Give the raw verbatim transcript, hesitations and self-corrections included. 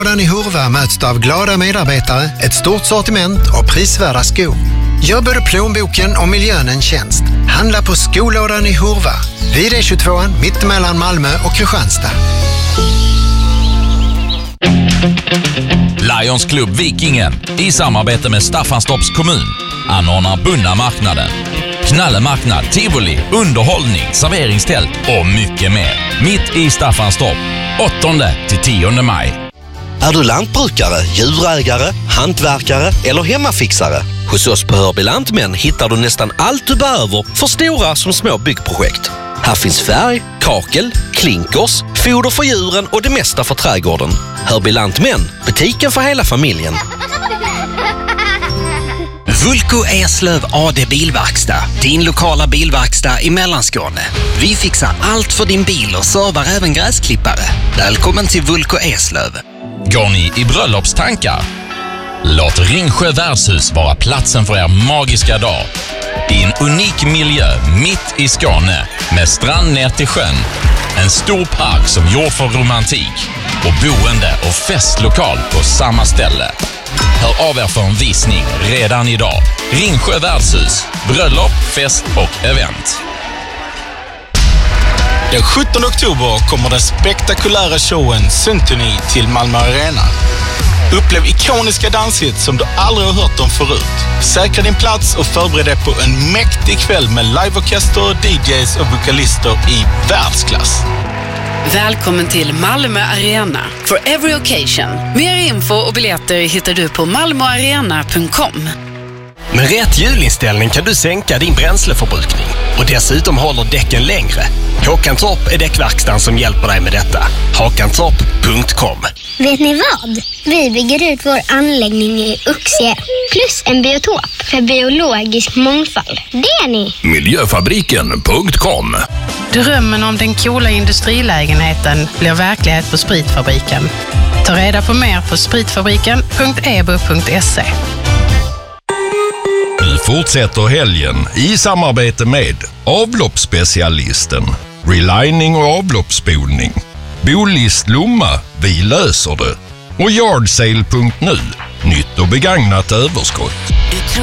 I Hurva möts av glada medarbetare, ett stort sortiment och prisvärda skor. Gör både plånboken och miljön en tjänst. Handla på Skolådan i Hurva. Vid E tjugotvå mittemellan Malmö och Kristianstad. Lions Club Vikingen i samarbete med Staffanstorps kommun anordnar Bunna marknaden. Knallemarknad, tivoli, underhållning, serveringstält och mycket mer. Mitt i Staffanstorp, åttonde till tionde maj. Är du lantbrukare, djurägare, hantverkare eller hemmafixare? Hos oss på Hörby Lantmän hittar du nästan allt du behöver för stora som små byggprojekt. Här finns färg, kakel, klinkers, foder för djuren och det mesta för trädgården. Hörby Lantmän, butiken för hela familjen. Vulko Eslöv A D Bilverkstad, din lokala bilverkstad i Mellanskåne. Vi fixar allt för din bil och servar även gräsklippare. Välkommen till Vulko Eslöv. Går ni i bröllopstankar? Låt Ringsjö värdshus vara platsen för er magiska dag. I en unik miljö mitt i Skåne med strand ner till sjön. En stor park som gjord för romantik och boende och festlokal på samma ställe. Hör av er för en visning redan idag. Ringsjö värdshus, bröllop, fest och event. Den sjuttonde oktober kommer den spektakulära showen Symphony till Malmö Arena. Upplev ikoniska danshits som du aldrig har hört om förut. Säkra din plats och förbered dig på en mäktig kväll med liveorkester, D Js och vokalister i världsklass. Välkommen till Malmö Arena for every occasion. Mer info och biljetter hittar du på malmoarena punkt com. Med rätt hjulinställning kan du sänka din bränsleförbrukning och dessutom håller däcken längre. Håkantorp är däckverkstan som hjälper dig med detta. hakantorp punkt com. Vet ni vad? Vi bygger ut vår anläggning i Uxie plus en biotop för biologisk mångfald. Det är ni! Miljöfabriken punkt com. Drömmen om den coola industrilägenheten blir verklighet på Spritfabriken. Ta reda på mer på spritfabriken punkt e b u punkt se. Nu fortsätter helgen i samarbete med avloppsspecialisten, relining och avloppsspolning, Bolist Lomma, vi löser det, och yardsale punkt nu, nytt och begagnat överskott.